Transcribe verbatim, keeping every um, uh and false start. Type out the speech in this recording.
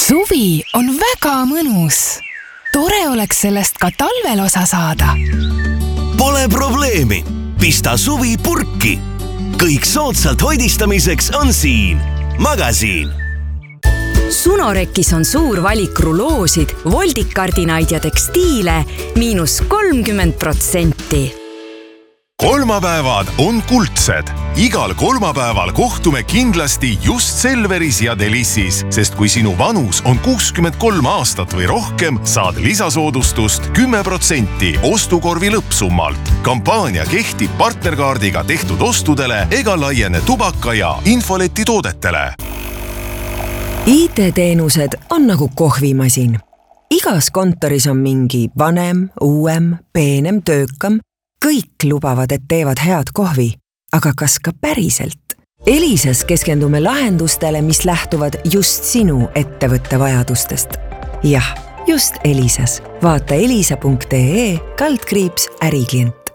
Suvi on väga mõnus. Tore oleks sellest ka talvel osa saada. Pole probleemi. Pista suvi purki. Kõik soodsalt hoidistamiseks on siin. Magasiin. Sunorekis on suur valik ruloosid, voldikardinaid ja tekstiile miinus kolmkümmend protsenti. Kolmapäevad on kuldsed. Igal kolmapäeval kohtume kindlasti just Selveris ja Delissis, sest kui sinu vanus on kuuskümmend kolm aastat või rohkem, saad lisasoodustust kümme protsenti ostukorvi lõppsummalt. Kampaania kehtib partnerkaardiga tehtud ostudele ega laiene tubaka ja infoleti toodetele. I T-teenused on nagu kohvimasin. Igas kontoris on mingi vanem, uuem, peenem, töökam. Kõik lubavad, et teevad head kohvi, aga kas ka päriselt? Elisas keskendume lahendustele, mis lähtuvad just sinu ettevõtte vajadustest. Jah, just Elisas. Vaata elisa punkt ee kaldkriips äriklient.